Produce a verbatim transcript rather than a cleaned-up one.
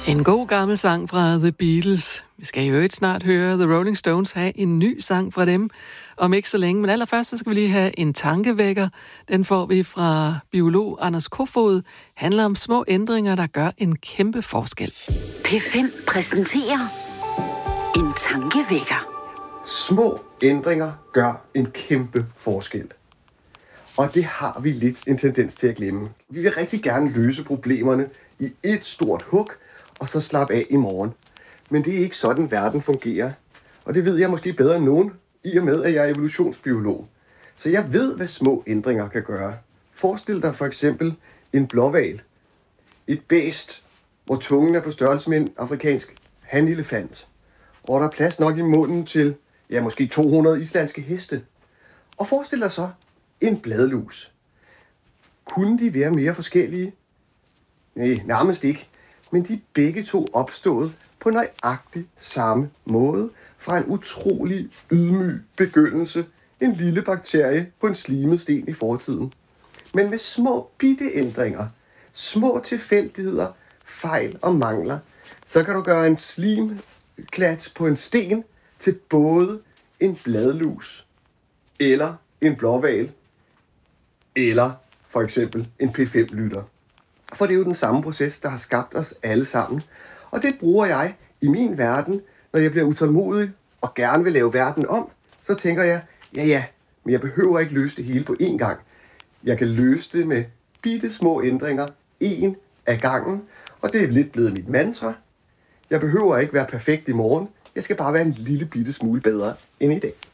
En god gammel sang fra The Beatles. Vi skal jo ikke snart høre The Rolling Stones have en ny sang fra dem om ikke så længe. Men allerførst så skal vi lige have en tankevækker. Den får vi fra biolog Anders Kofod. Handler om små ændringer, der gør en kæmpe forskel. P fem præsenterer en tankevækker. Små ændringer gør en kæmpe forskel. Og det har vi lidt en tendens til at glemme. Vi vil rigtig gerne løse problemerne i et stort hug, og så slappe af i morgen. Men det er ikke sådan, verden fungerer. Og det ved jeg måske bedre end nogen, i og med, at jeg er evolutionsbiolog. Så jeg ved, hvad små ændringer kan gøre. Forestil dig for eksempel en blåhval. Et bæst, hvor tungen er på størrelse med en afrikansk hanelefant. Og der er plads nok i munden til, ja, måske to hundrede islandske heste. Og forestil dig så en bladlus. Kunne de være mere forskellige? Nej, nærmest ikke. Men de er begge to opstået på nøjagtig samme måde fra en utrolig ydmyg begyndelse. En lille bakterie på en slimet sten i fortiden. Men med små bitte ændringer, små tilfældigheder, fejl og mangler, så kan du gøre en slimklat på en sten til både en bladlus eller en blåhval eller for eksempel en P fem lytter. For det er jo den samme proces, der har skabt os alle sammen. Og det bruger jeg i min verden, når jeg bliver utålmodig og gerne vil lave verden om. Så tænker jeg, ja ja, men jeg behøver ikke løse det hele på én gang. Jeg kan løse det med bitte små ændringer, en af gangen. Og det er lidt blevet mit mantra. Jeg behøver ikke være perfekt i morgen. Jeg skal bare være en lille bitte smule bedre end i dag.